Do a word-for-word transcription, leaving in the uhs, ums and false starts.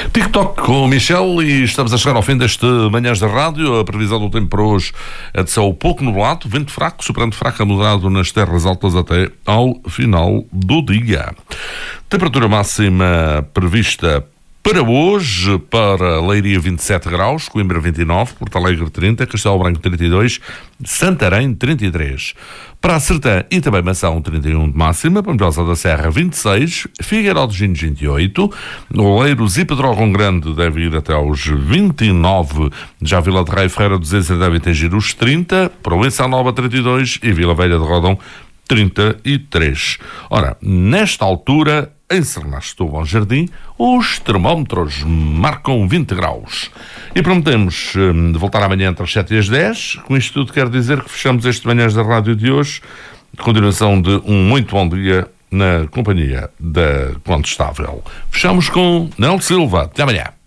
TikTok com o Michel e estamos a chegar ao fim deste Manhãs da Rádio. A previsão do tempo para hoje é de céu pouco nublado, vento fraco, soprando fraco a moderado nas terras altas até ao final do dia. Temperatura máxima prevista para hoje, para Leiria vinte e sete graus, Coimbra vinte e nove, Porto Alegre trinta, Castelo Branco trinta e dois, Santarém trinta e três. Para a Sertã e também Mação trinta e um de máxima, Pampilhosa da Serra vinte e seis, Figueiró dos Vinhos vinte e oito, Oleiros e Pedrógão Grande deve ir até aos vinte e nove, já Vila de Rei e Ferreira dos Ezeiros devem atingir os trinta, Provença Nova trinta e dois e Vila Velha de Rodão trinta e três. Ora, nesta altura, em Sernasto Bom Jardim, os termómetros marcam vinte graus. E prometemos hum, de voltar amanhã entre as sete e as dez. Com isto tudo quero dizer que fechamos este Manhãs da Rádio de hoje. Continuação de um muito bom dia na companhia da Condestável. Fechamos com Nel Silva. Até amanhã.